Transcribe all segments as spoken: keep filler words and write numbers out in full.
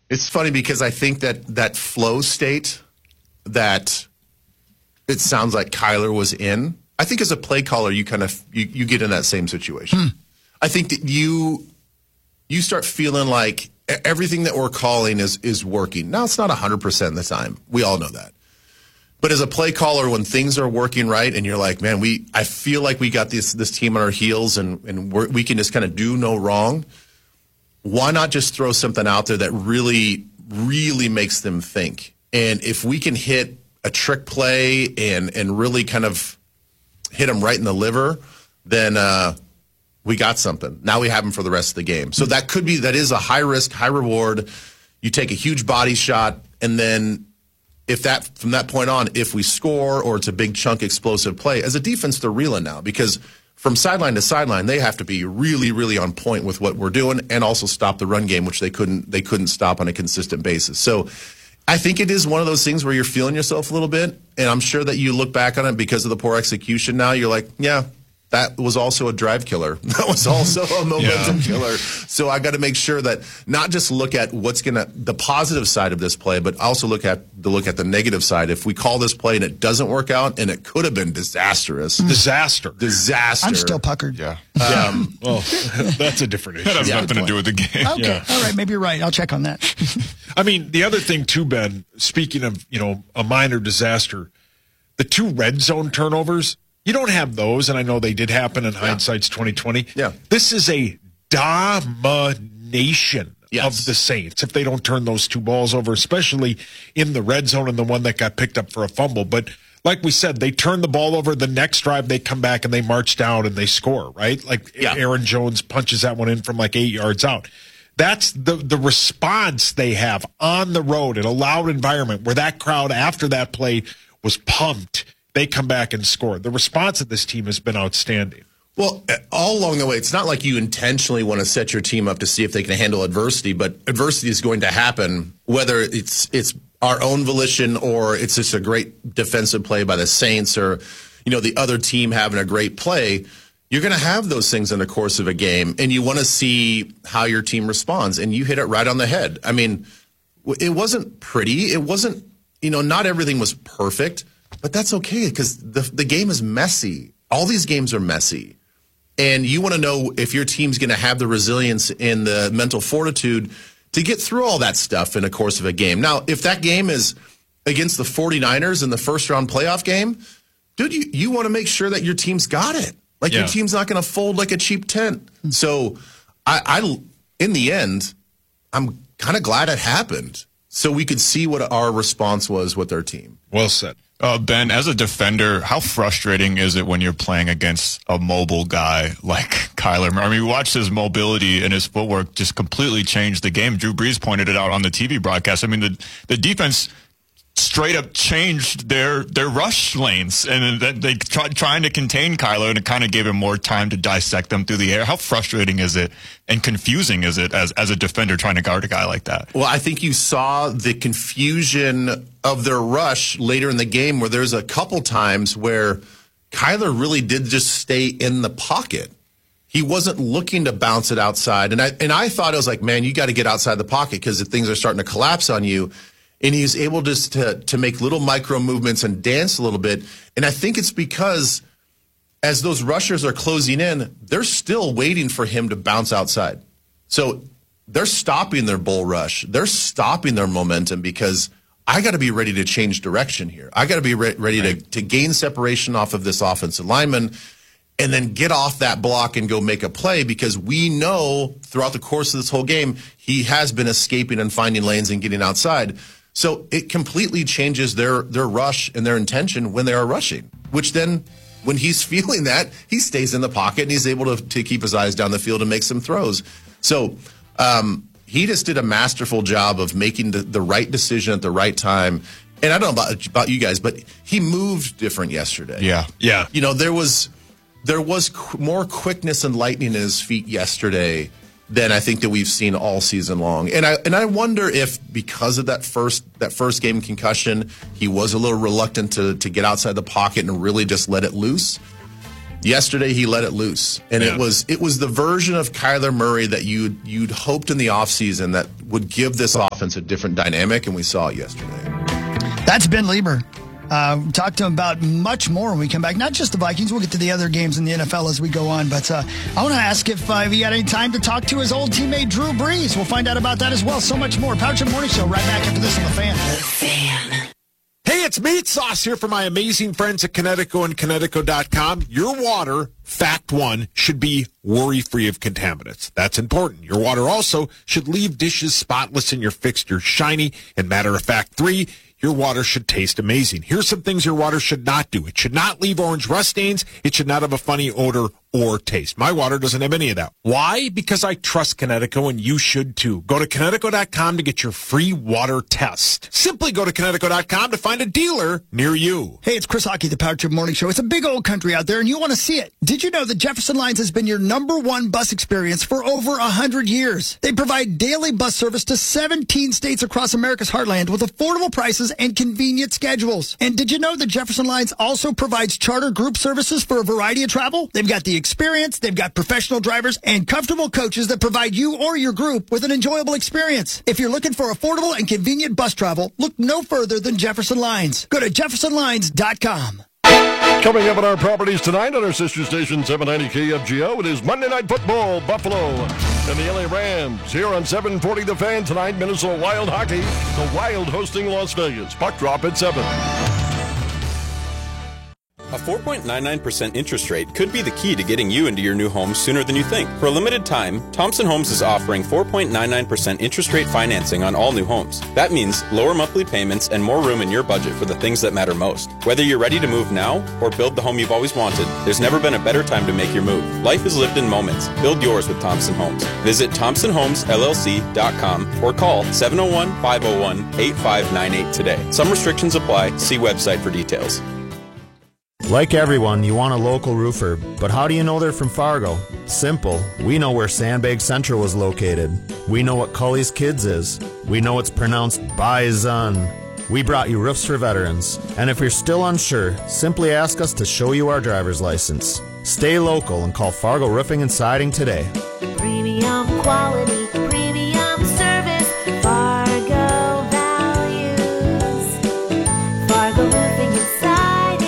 It's funny because I think that that flow state that it sounds like Kyler was in, I think as a play caller, you kind of you, you get in that same situation. Hmm. I think that you you start feeling like everything that we're calling is is working. Now, it's not one hundred percent of the time. We all know that. But as a play caller, when things are working right and you're like, man, we I feel like we got this this team on our heels and, and we're, we can just kind of do no wrong, why not just throw something out there that really, really makes them think? And if we can hit a trick play and, and really kind of hit them right in the liver, then uh, we got something. Now we have them for the rest of the game. So that could be, that is a high risk, high reward. You take a huge body shot, and then if that, from that point on, if we score or it's a big chunk explosive play, as a defense, they're reeling now because from sideline to sideline, they have to be really, really on point with what we're doing and also stop the run game, which they couldn't, they couldn't stop on a consistent basis. So I think it is one of those things where you're feeling yourself a little bit, and I'm sure that you look back on it because of the poor execution now. You're like, yeah, that was also a drive killer. That was also a momentum yeah. killer. So I got to make sure that not just look at what's going to the positive side of this play, but also look at the look at the negative side. If we call this play and it doesn't work out, and it could have been disastrous, disaster, disaster. I'm still puckered. Yeah. Um, well, that's a different issue. That has Yeah, nothing to do with the game. Okay, Yeah. all right, maybe you're right. I'll check on that. I mean, the other thing too, Ben, speaking of, you know, a minor disaster, the two red zone turnovers, you don't have those, and I know they did happen in yeah. hindsight's twenty twenty. Yeah. This is a domination yes. of the Saints if they don't turn those two balls over, especially in the red zone and the one that got picked up for a fumble. But like we said, they turn the ball over. The next drive, they come back and they march down and they score, right? Like yeah. Aaron Jones punches that one in from like eight yards out. That's the the response they have on the road in a loud environment where that crowd after that play was pumped. They come back and score. The response of this team has been outstanding. Well, all along the way, it's not like you intentionally want to set your team up to see if they can handle adversity, but adversity is going to happen, whether it's it's our own volition or it's just a great defensive play by the Saints or, you know, the other team having a great play. You're going to have those things in the course of a game, and you want to see how your team responds, and you hit it right on the head. I mean, it wasn't pretty. It wasn't, you know, not everything was perfect. But that's okay because the the game is messy. All these games are messy. And you want to know if your team's going to have the resilience and the mental fortitude to get through all that stuff in the course of a game. Now, if that game is against the 49ers in the first-round playoff game, dude, you, you want to make sure that your team's got it. Like, yeah. your team's not going to fold like a cheap tent. So, I, I in the end, I'm kind of glad it happened so we could see what our response was with their team. Well said. Uh, Ben, as a defender, how frustrating is it when you're playing against a mobile guy like Kyler Murray? I mean, we watched his mobility and his footwork just completely change the game. Drew Brees pointed it out on the T V broadcast. I mean, the the defense straight up changed their their rush lanes, and they tried trying to contain Kyler, and it kind of gave him more time to dissect them through the air. How frustrating is it and confusing is it as as a defender trying to guard a guy like that? Well, I think you saw the confusion of their rush later in the game where there's a couple times where Kyler really did just stay in the pocket. He wasn't looking to bounce it outside, and I and I thought it was like, man, you got to get outside the pocket because if things are starting to collapse on you. And he's able just to, to make little micro movements and dance a little bit. And I think it's because as those rushers are closing in, they're still waiting for him to bounce outside. So they're stopping their bull rush. They're stopping their momentum because I got to be ready to change direction here. I got to be re- ready right. to, to gain separation off of this offensive lineman and then get off that block and go make a play because we know throughout the course of this whole game, he has been escaping and finding lanes and getting outside. So it completely changes their, their rush and their intention when they are rushing, which then when he's feeling that, he stays in the pocket and he's able to, to keep his eyes down the field and make some throws. So um, he just did a masterful job of making the, the right decision at the right time. And I don't know about, about you guys, but he moved different yesterday. Yeah. Yeah. You know, there was there was qu- more quickness and lightning in his feet yesterday than I think that we've seen all season long. And I and I wonder if because of that first that first game concussion, he was a little reluctant to, to get outside the pocket and really just let it loose. Yesterday he let it loose, and yeah. it was it was the version of Kyler Murray that you you'd hoped in the offseason that would give this offense a different dynamic, and we saw it yesterday. That's Ben Lieber. Uh, we'll talk to him about much more when we come back. Not just the Vikings. We'll get to the other games in the N F L as we go on. But uh, I want to ask if uh, he had any time to talk to his old teammate Drew Brees. We'll find out about that as well. So much more. Power Trip Morning Show right back after this on The Fan. The Fan. Hey, it's Meat Sauce here for my amazing friends at Kinetico and Kinetico dot com. Your water, fact one, should be worry-free of contaminants. That's important. Your water also should leave dishes spotless and your fixtures shiny. And matter of fact three, your water should taste amazing. Here's some things your water should not do. It should not leave orange rust stains. It should not have a funny odor or taste. My water doesn't have any of that. Why? Because I trust Kinetico, and you should too. Go to Kinetico dot com to get your free water test. Simply go to Kinetico dot com to find a dealer near you. Hey, it's Chris Hockey, the Power Trip Morning Show. It's a big old country out there, and you want to see it. Did you know that Jefferson Lines has been your number one bus experience for over one hundred years? They provide daily bus service to seventeen states across America's heartland with affordable prices and convenient schedules. And did you know that Jefferson Lines also provides charter group services for a variety of travel? They've got the experience, they've got professional drivers, and comfortable coaches that provide you or your group with an enjoyable experience. If you're looking for affordable and convenient bus travel, look no further than Jefferson Lines. Go to Jefferson Lines dot com. Coming up on our properties tonight on our sister station seven ninety K F G O, it is Monday Night Football, Buffalo and the L A Rams. Here on seven forty The Fan tonight, Minnesota Wild Hockey, the Wild hosting Las Vegas. Puck drop at seven. A four point nine nine percent interest rate could be the key to getting you into your new home sooner than you think. For a limited time, Thompson Homes is offering four point nine nine percent interest rate financing on all new homes. That means lower monthly payments and more room in your budget for the things that matter most. Whether you're ready to move now or build the home you've always wanted, there's never been a better time to make your move. Life is lived in moments. Build yours with Thompson Homes. Visit Thompson Homes L L C dot com or call seven oh one, five oh one, eight five nine eight today. Some restrictions apply. See website for details. Like everyone, you want a local roofer, but how do you know they're from Fargo? Simple. We know where Sandbag Central was located. We know what Cully's Kids is. We know it's pronounced Bison. We brought you roofs for veterans. And if you're still unsure, simply ask us to show you our driver's license. Stay local and call Fargo Roofing and Siding today. Premium quality, premium service, Fargo values, Fargo Roofing and Siding.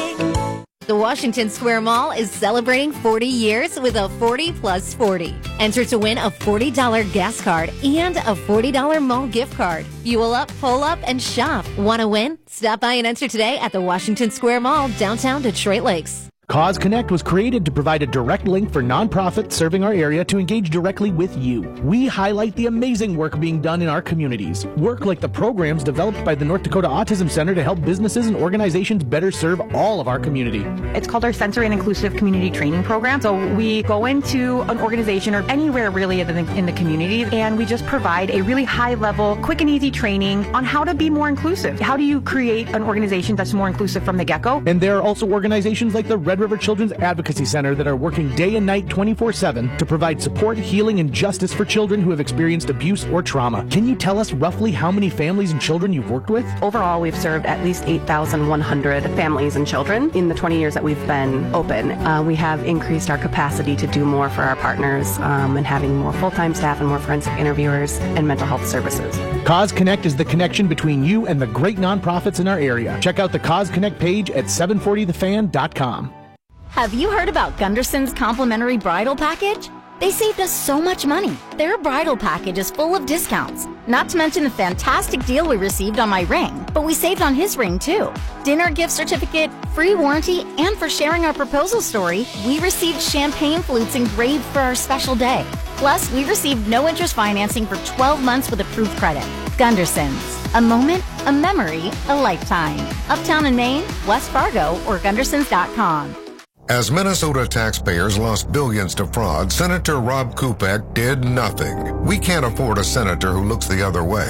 The Washington Square Mall is celebrating forty years with a forty plus forty. Enter to win a forty dollars gas card and a forty dollars mall gift card. Fuel up, pull up, and shop. Want to win? Stop by and enter today at the Washington Square Mall, downtown Detroit Lakes. Cause Connect was created to provide a direct link for nonprofits serving our area to engage directly with you. We highlight the amazing work being done in our communities. Work like the programs developed by the North Dakota Autism Center to help businesses and organizations better serve all of our community. It's called our Sensory and Inclusive Community Training Program. So we go into an organization or anywhere really in the, in the community, and we just provide a really high level, quick and easy training on how to be more inclusive. How do you create an organization that's more inclusive from the get-go? And there are also organizations like the Red River Children's Advocacy Center that are working day and night twenty-four seven to provide support, healing, and justice for children who have experienced abuse or trauma. Can you tell us roughly how many families and children you've worked with? Overall, we've served at least eight thousand one hundred families and children in the twenty years that we've been open. Uh, we have increased our capacity to do more for our partners um, and having more full-time staff and more forensic interviewers and mental health services. Cause Connect is the connection between you and the great nonprofits in our area. Check out the Cause Connect page at seven forty the fan dot com. Have you heard about Gunderson's complimentary bridal package? They saved us so much money. Their bridal package is full of discounts, not to mention the fantastic deal we received on my ring, but we saved on his ring too. Dinner gift certificate, free warranty, and for sharing our proposal story, we received champagne flutes engraved for our special day. Plus, we received no interest financing for twelve months with approved credit. Gunderson's. A moment, a memory, a lifetime. Uptown in Maine, West Fargo, or Gundersons dot com. As Minnesota taxpayers lost billions to fraud, Senator Rob Kupek did nothing. We can't afford a senator who looks the other way.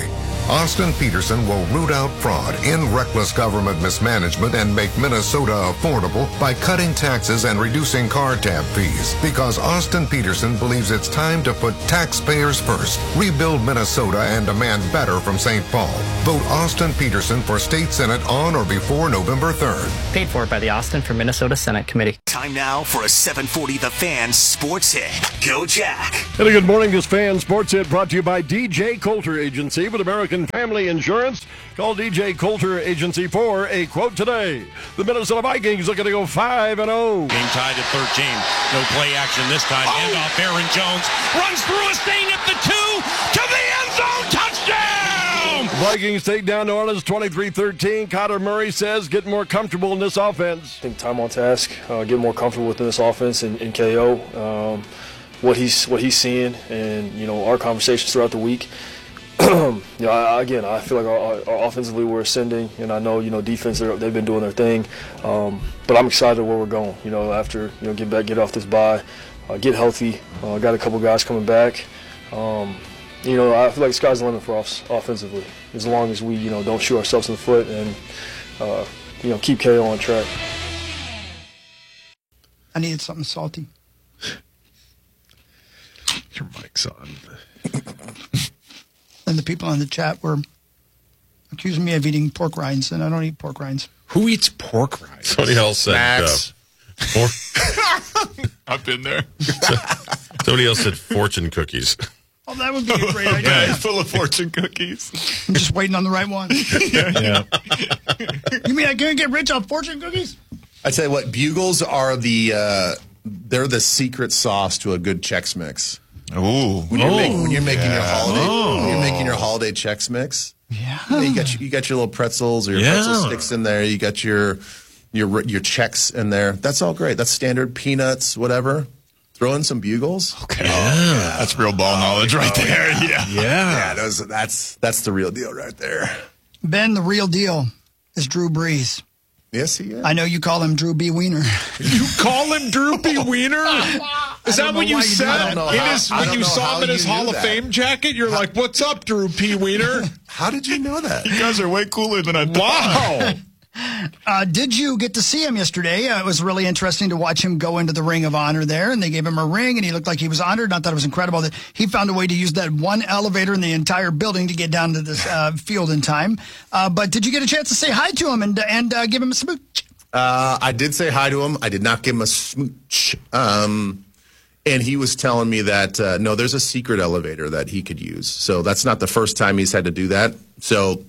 Austin Peterson will root out fraud and reckless government mismanagement and make Minnesota affordable by cutting taxes and reducing car tab fees. Because Austin Peterson believes it's time to put taxpayers first, rebuild Minnesota, and demand better from Saint Paul. Vote Austin Peterson for State Senate on or before November third. Paid for by the Austin for Minnesota Senate Committee. Time now for a seven forty The Fan Sports Hit. Go Jack. And a good morning. This Fan Sports Hit brought to you by D J Coulter Agency with American Family Insurance. Call D J Coulter Agency for a quote today. The Minnesota Vikings looking to go five and oh. Game tied at thirteen. No play action this time. Oh. End off Aaron Jones. Runs through a stain at the two. To the end zone. Touchdown! Vikings take down New Orleans twenty-three thirteen. Kyler Murray says get more comfortable in this offense. I think time on task, uh, get more comfortable within this offense and, and K O. Um, what he's what he's seeing, and you know our conversations throughout the week. you know, I, again, I feel like our, our offensively we're ascending, and I know you know defense they've been doing their thing, um, but I'm excited where we're going. You know, after you know get back, get off this bye, uh, get healthy. Uh, got a couple guys coming back. Um, you know, I feel like the sky's the limit for us offensively, as long as we you know don't shoot ourselves in the foot and uh, you know keep K O on track. I needed something salty. Your mic's on. And the people in the chat were accusing me of eating pork rinds, and I don't eat pork rinds. Who eats pork rinds? Somebody else said Max. Uh, for- I've been there. Somebody else said fortune cookies. Oh, that would be a great idea. Yeah, full of fortune cookies. I'm just waiting on the right one. Yeah. You mean I can't get rich off fortune cookies? I tell you what, Bugles are the uh, they're the secret sauce to a good Chex Mix. Ooh. When you're, oh, make, when you're making yeah. your holiday, oh. when you're making your holiday Chex Mix. Yeah. You, know, you got your, you got your little pretzels or your Yeah. pretzel sticks in there. You got your your your Chex in there. That's all great. That's standard peanuts, whatever. Throw in some Bugles. Okay. Yeah. yeah. That's real ball knowledge right oh, there. Yeah. Yeah. Yeah. Yeah, those, that's that's the real deal right there. Ben, the real deal is Drew Brees. Yes, he is. I know you call him Drew B. Wiener. You call him Drew B. Wiener? Is that what you said? In his, when you saw him in his Hall of Fame jacket, you're like, what's up, Drew P. Wiener? How did you know that? You guys are way cooler than I thought. Wow. Uh, did you get to see him yesterday? Uh, it was really interesting to watch him go into the Ring of Honor there, and they gave him a ring, and he looked like he was honored. I thought it was incredible that he found a way to use that one elevator in the entire building to get down to this uh, field in time. Uh, but did you get a chance to say hi to him and and uh, give him a smooch? Uh, I did say hi to him. I did not give him a smooch. Um, and he was telling me that, uh, no, there's a secret elevator that he could use. So that's not the first time he's had to do that. So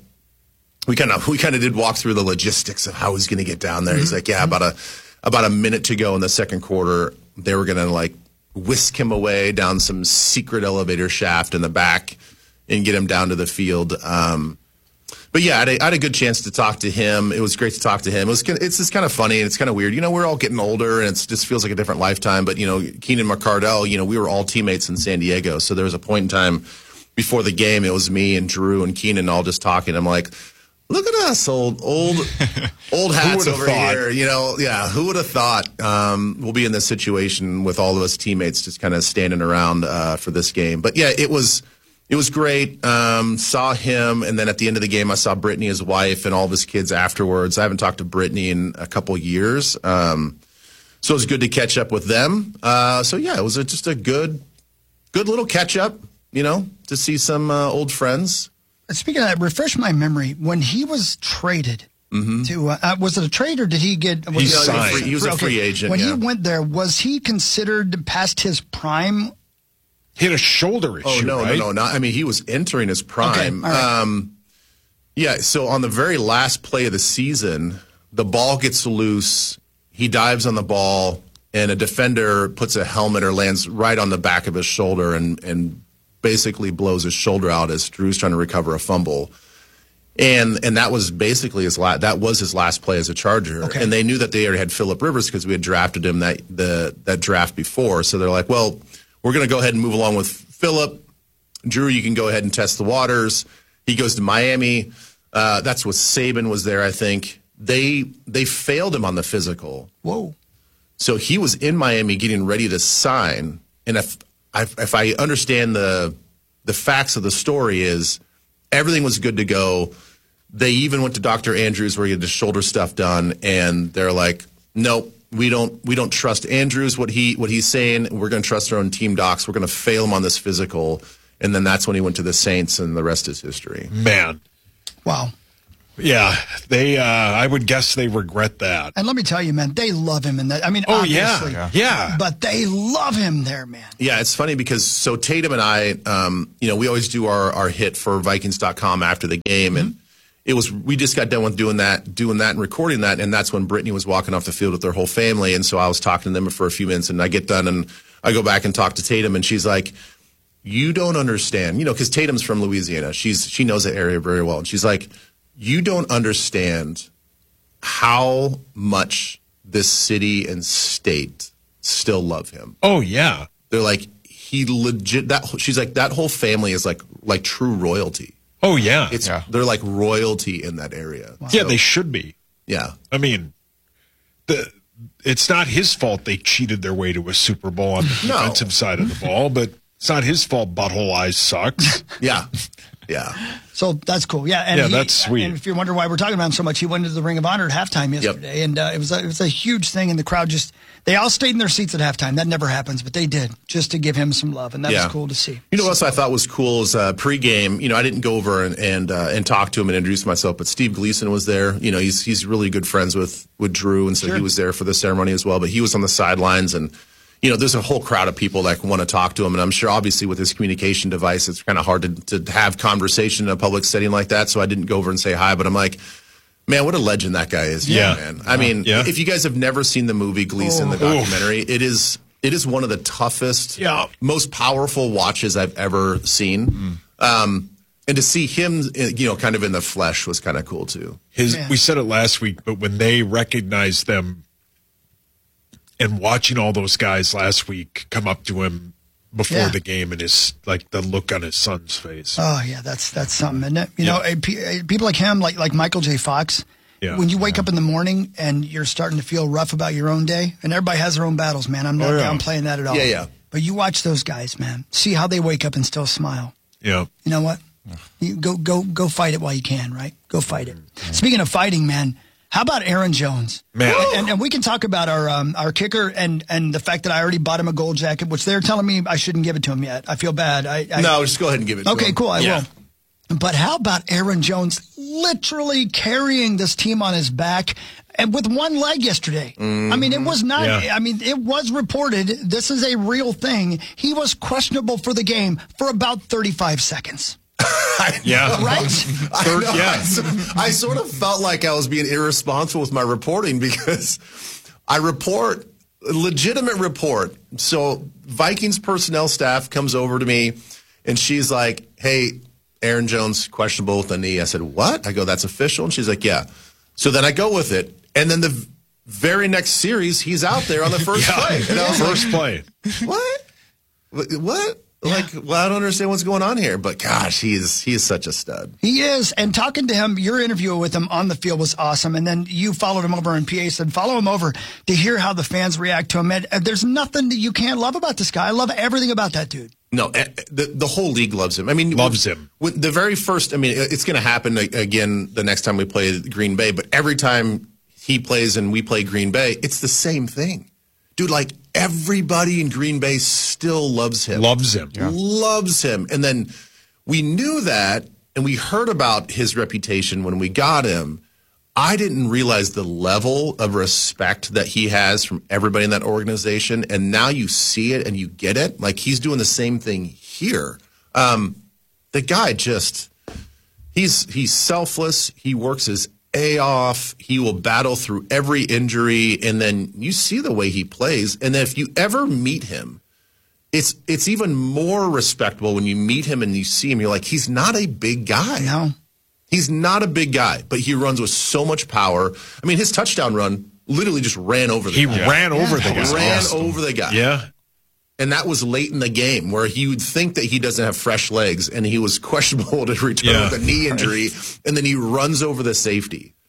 we kind of we kind of did walk through the logistics of how he's going to get down there. Mm-hmm. He's like, yeah, about a about a minute to go in the second quarter, they were going to like whisk him away down some secret elevator shaft in the back and get him down to the field. Um, But yeah, I had, a, I had a good chance to talk to him. It was great to talk to him. It was it's just kind of funny and it's kind of weird. You know, we're all getting older and it just feels like a different lifetime. But you know, Keenan McCardell, you know, we were all teammates in San Diego. So there was a point in time before the game, it was me and Drew and Keenan all just talking. I'm like, look at us, old old old hats over thought? here. You know, yeah, who would have thought um, we'll be in this situation with all of us teammates just kind of standing around uh, for this game? But yeah, it was. It was great. Um, saw him, and then at the end of the game, I saw Brittany, his wife, and all of his kids afterwards. I haven't talked to Brittany in a couple years, um, so it was good to catch up with them. Uh, so yeah, it was a, just a good, good little catch up. You know, to see some uh, old friends. Speaking of that, refresh my memory. When he was traded mm-hmm. to, uh, uh, was it a trade or did he get? Was he, he, signed. Free, he was a free okay. agent. When yeah. he went there, was he considered past his prime? He had a shoulder issue. Oh no, right? no, no, not. I mean, he was entering his prime. Okay, right. um, yeah. So on the very last play of the season, the ball gets loose. He dives on the ball, and a defender puts a helmet or lands right on the back of his shoulder, and and basically blows his shoulder out as Drew's trying to recover a fumble. And and that was basically his last. That was his last play as a Charger. Okay. And they knew that they already had Phillip Rivers because we had drafted him that the that draft before. So they're like, well, we're going to go ahead and move along with Phillip. Drew, you can go ahead and test the waters. He goes to Miami. Uh, that's what Saban was there, I think. They they failed him on the physical. Whoa. So he was in Miami getting ready to sign. And if I, if I understand the the facts of the story is everything was good to go. They even went to Doctor Andrews where he had his shoulder stuff done, and they're like, nope, we don't we don't trust Andrews, what he what he's saying. We're going to trust our own team docs. We're going to fail him on this physical. And then that's when he went to the Saints, and the rest is history. Man. Wow. Yeah, they. Uh, I would guess they regret that. And let me tell you, man, they love him in that. I mean, oh yeah, obviously, yeah, yeah. But they love him there, man. Yeah, it's funny because so Tatum and I, um, you know, we always do our, our hit for Vikings dot com after the game, mm-hmm. and it was we just got done with doing that, doing that, and recording that, and that's when Brittany was walking off the field with their whole family, and so I was talking to them for a few minutes, and I get done, and I go back and talk to Tatum, and she's like, "You don't understand," you know, because Tatum's from Louisiana. She's she knows the area very well, and she's like, "You don't understand how much this city and state still love him." Oh yeah, they're like he legit. That she's like that whole family is like like true royalty. Oh yeah, it's yeah. They're like royalty in that area. Wow. Yeah, so, they should be. Yeah, I mean, the it's not his fault they cheated their way to a Super Bowl on the no. defensive side of the ball, but it's not his fault. Butthole Eyes sucks. yeah. Yeah. So that's cool. Yeah. And yeah, he, that's sweet. And if you wonder why we're talking about him so much, he went to the Ring of Honor at halftime yesterday. Yep. And uh, it was a, it was a huge thing. And the crowd just, they all stayed in their seats at halftime. That never happens, but they did just to give him some love. And that yeah. was cool to see. You know what else I thought was cool is uh, pregame, you know, I didn't go over and and, uh, and talk to him and introduce myself, but Steve Gleason was there. You know, he's he's really good friends with, with Drew. And so sure. he was there for the ceremony as well. But he was on the sidelines and, you know, there's a whole crowd of people that want to talk to him. And I'm sure, obviously, with his communication device, it's kind of hard to, to have conversation in a public setting like that. So I didn't go over and say hi. But I'm like, man, what a legend that guy is. Yeah. man. I mean, yeah. if you guys have never seen the movie Gleason, oh. the documentary, it is it is one of the toughest, yeah. most powerful watches I've ever seen. Mm. Um, and to see him, you know, kind of in the flesh was kind of cool, too. His, yeah. We said it last week, but when they recognized them, and watching all those guys last week come up to him before yeah. the game and his like the look on his son's face. Oh yeah, that's that's something, isn't it? You yeah. know, people like him, like like Michael J. Fox. Yeah. When you wake yeah. up in the morning and you're starting to feel rough about your own day, and everybody has their own battles, man. I'm not oh, yeah. downplaying that at all. Yeah, yeah. But you watch those guys, man. See how they wake up and still smile. Yeah. You know what? You go go go fight it while you can, right? Go fight it. Mm-hmm. Speaking of fighting, man. How about Aaron Jones? Man. And, and we can talk about our um, our kicker and, and the fact that I already bought him a gold jacket, which they're telling me I shouldn't give it to him yet. I feel bad. I, I No, just go ahead and give it to okay, him. Okay, cool. I yeah. will. But how about Aaron Jones literally carrying this team on his back and with one leg yesterday? Mm-hmm. I mean, it was not, yeah. I mean, it was reported. This is a real thing. He was questionable for the game for about thirty-five seconds. Yeah. Right? Third, I, yeah. I, I sort of felt like I was being irresponsible with my reporting because I report, a legitimate report. So Vikings personnel staff comes over to me and she's like, hey, Aaron Jones questionable with the knee. I said, what? I go, that's official? And she's like, yeah. So then I go with it. And then the very next series, he's out there on the first yeah. play. And I was first like, play. What? What? Like, well, I don't understand what's going on here, but gosh, he is he is such a stud. He is, and talking to him, your interview with him on the field was awesome, and then you followed him over in P A, said follow him over to hear how the fans react to him. And there's nothing that you can't love about this guy. I love everything about that dude. No, the the whole league loves him. I mean, loves him. With the very first, I mean, it's going to happen again the next time we play Green Bay, but every time he plays and we play Green Bay, it's the same thing. Dude, like, everybody in Green Bay still loves him. Loves him. Yeah. Loves him. And then we knew that, and we heard about his reputation when we got him. I didn't realize the level of respect that he has from everybody in that organization. And now you see it and you get it. Like, he's doing the same thing here. Um, the guy just, he's he's selfless. He works his A off. He will battle through every injury, and then you see the way he plays. And then if you ever meet him, it's it's even more respectable when you meet him and you see him. You're like, he's not a big guy. No, he's not a big guy, but he runs with so much power. I mean, his touchdown run literally just ran over the he guy. He ran over yeah. the guy. Ran awesome. over the guy. Yeah. And that was late in the game where he would think that he doesn't have fresh legs, and he was questionable to return yeah. with a knee injury, and then he runs over the safety.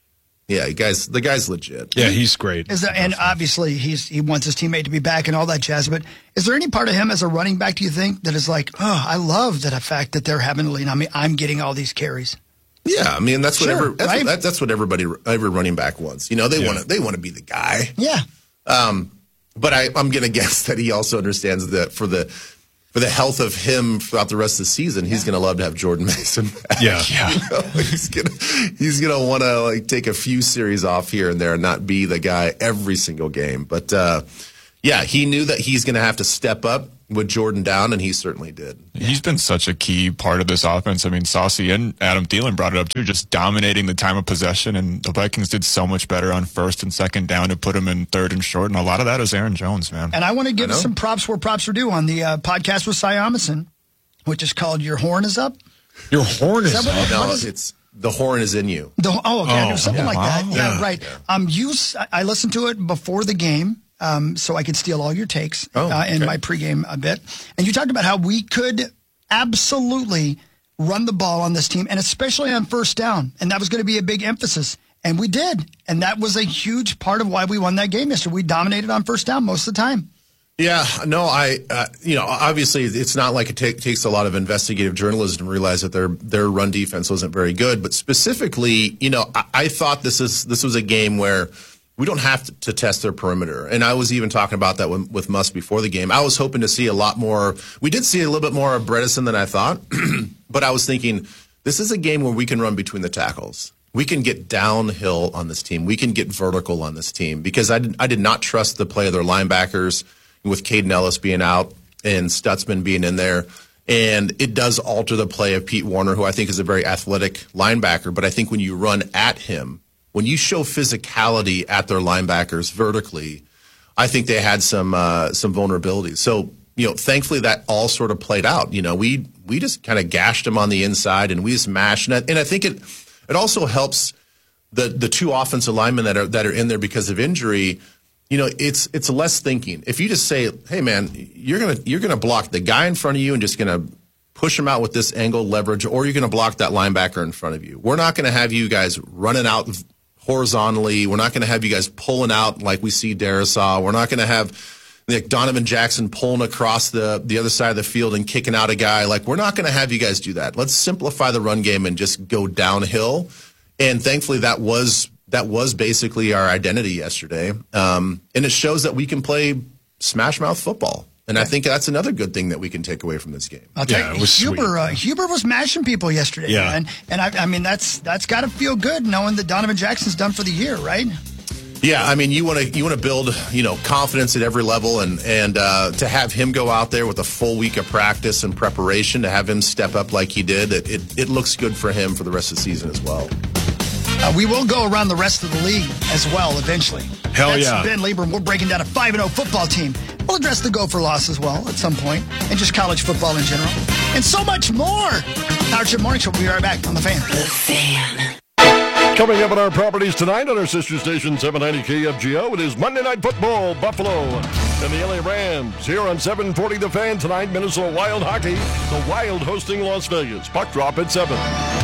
Yeah, the guy's, the guy's legit. Yeah, he's great. Is there, and obviously, he's he wants his teammate to be back and all that jazz. But is there any part of him as a running back, do you think, that is like, oh, I love that fact that they're having to lean on me. I'm getting all these carries. Yeah, I mean that's what Sure, every, that's, right? what, that, that's what everybody every running back wants. You know, they Yeah. want to they want to be the guy. Yeah. Um, but I, I'm going to guess that he also understands that for the for the health of him throughout the rest of the season, he's going to love to have Jordan Mason back. Yeah. Yeah. You know, he's gonna he's gonna want to like take a few series off here and there and not be the guy every single game. But uh, yeah, he knew that he's going to have to step up with Jordan down, and he certainly did. He's been such a key part of this offense. I mean, Saucy and Adam Thielen brought it up too, just dominating the time of possession, and the Vikings did so much better on first and second down to put him in third and short, and a lot of that is Aaron Jones, man. And I want to give I know. some props where props are due on the uh, podcast with Cy Amundsen, which is called Your Horn is Up. Your horn is Is that what- up. No, what is it? it's the horn is in you. The, oh, okay, Oh, something yeah. like that. Wow. Yeah, Yeah. right. Um, you, s- I listened to it before the game, um, so I could steal all your takes Oh, uh, in okay. my pregame a bit. And you talked about how we could absolutely run the ball on this team, and especially on first down. And that was going to be a big emphasis. And we did. And that was a huge part of why we won that game yesterday. We dominated on first down most of the time. Yeah, no, I, uh, you know, obviously it's not like it take, takes a lot of investigative journalism to realize that their their run defense wasn't very good. But specifically, you know, I, I thought this is this was a game where we don't have to, to test their perimeter. And I was even talking about that with, with Musk before the game. I was hoping to see a lot more. We did see a little bit more of Bredesen than I thought, but I was thinking this is a game where we can run between the tackles. We can get downhill on this team. We can get vertical on this team because I did, I did not trust the play of their linebackers with Caden Ellis being out and Stutzman being in there. And it does alter the play of Pete Warner, who I think is a very athletic linebacker. But I think when you run at him, when you show physicality at their linebackers vertically, I think they had some uh, some vulnerabilities. So, you know, thankfully that all sort of played out. You know, we we just kind of gashed them on the inside and we just mashed. And I, and I think it it also helps the the two offensive linemen that are that are in there because of injury. You know, it's it's less thinking. If you just say, "Hey, man, you're gonna you're gonna block the guy in front of you and just gonna push him out with this angle leverage, or you're gonna block that linebacker in front of you. We're not gonna have you guys running out horizontally. We're not gonna have you guys pulling out like we see Darisaw. We're not gonna have like Donovan Jackson pulling across the the other side of the field and kicking out a guy. Like we're not gonna have you guys do that. Let's simplify the run game and just go downhill." And thankfully, that was. That was basically our identity yesterday. Um, and it shows that we can play smash mouth football. And I think that's another good thing that we can take away from this game. I'll tell Yeah, you, it was Huber, sweet. uh, Huber was mashing people yesterday. Yeah. Man. And I, I mean, that's that's got to feel good knowing that Donovan Jackson's done for the year, right? Yeah, I mean, you want to you want to build, you know, confidence at every level, and and uh, to have him go out there with a full week of practice and preparation, to have him step up like he did, it it, it looks good for him for the rest of the season as well. Uh, we will go around the rest of the league as well eventually. Hell That's yeah. Ben Lieber, and we're breaking down a five and oh football team. We'll address the Gopher loss as well at some point, and just college football in general, and so much more. Howard Chip Morning Show will be right back on The Fan. The Fan. Coming up on our properties tonight on our sister station seven ninety K F G O, it is Monday Night Football, Buffalo and the L A Rams. Here on seven forty The Fan tonight, Minnesota Wild Hockey. The Wild hosting Las Vegas. Puck drop at seven.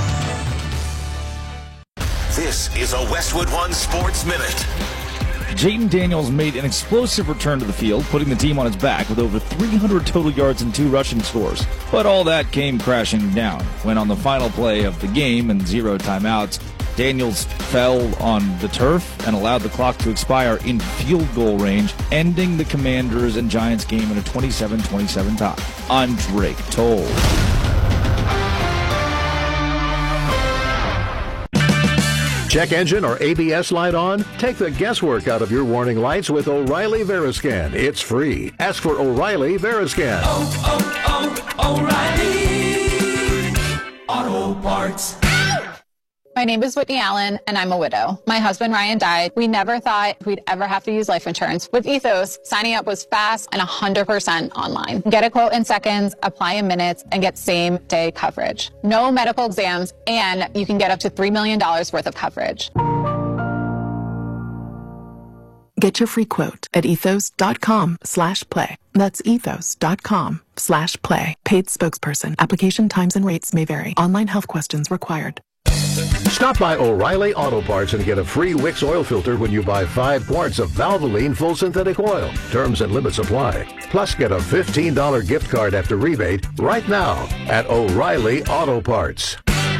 This is a Westwood One Sports Minute. Jaden Daniels made an explosive return to the field, putting the team on its back with over three hundred total yards and two rushing scores. But all that came crashing down when on the final play of the game and zero timeouts, Daniels fell on the turf and allowed the clock to expire in field goal range, ending the Commanders and Giants game in a twenty-seven twenty-seven tie. I'm Drake Toll. Check engine or A B S light on? Take the guesswork out of your warning lights with O'Reilly Veriscan. It's free. Ask for O'Reilly Veriscan. Oh, oh, oh, O'Reilly Auto Parts. My name is Whitney Allen, and I'm a widow. My husband, Ryan, died. We never thought we'd ever have to use life insurance. With Ethos, signing up was fast and one hundred percent online. Get a quote in seconds, apply in minutes, and get same-day coverage. No medical exams, and you can get up to three million dollars worth of coverage. Get your free quote at ethos.com slash play. That's ethos.com slash play. Paid spokesperson. Application times and rates may vary. Online health questions required. Stop by O'Reilly Auto Parts and get a free Wix oil filter when you buy five quarts of Valvoline full synthetic oil. Terms and limits apply. Plus, get a fifteen dollars gift card after rebate right now at O'Reilly Auto Parts.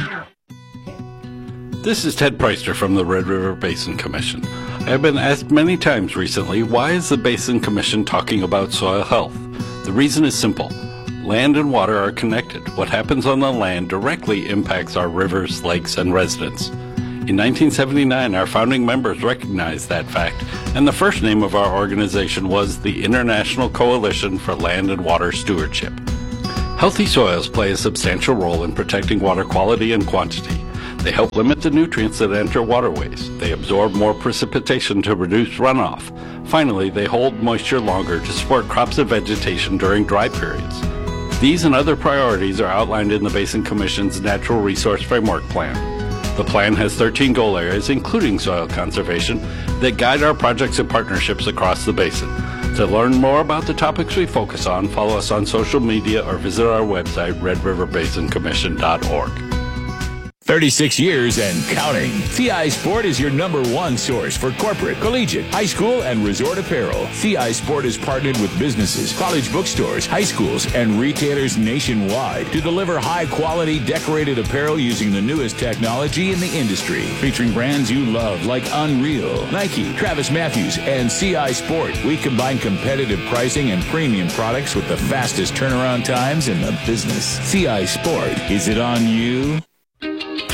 This is Ted Preister from the Red River Basin Commission. I have been asked many times recently, why is the Basin Commission talking about soil health? The reason is simple. Land and water are connected. What happens on the land directly impacts our rivers, lakes, and residents. In nineteen seventy-nine, our founding members recognized that fact, and the first name of our organization was the International Coalition for Land and Water Stewardship. Healthy soils play a substantial role in protecting water quality and quantity. They help limit the nutrients that enter waterways. They absorb more precipitation to reduce runoff. Finally, they hold moisture longer to support crops and vegetation during dry periods. These and other priorities are outlined in the Basin Commission's Natural Resource Framework Plan. The plan has thirteen goal areas, including soil conservation, that guide our projects and partnerships across the basin. To learn more about the topics we focus on, follow us on social media or visit our website, red river basin commission dot org. thirty-six years and counting. C I Sport is your number one source for corporate, collegiate, high school, and resort apparel. C I Sport is partnered with businesses, college bookstores, high schools, and retailers nationwide to deliver high-quality decorated apparel using the newest technology in the industry. Featuring brands you love like Unreal, Nike, Travis Matthews, and C I Sport. We combine competitive pricing and premium products with the fastest turnaround times in the business. C I Sport. Is it on you?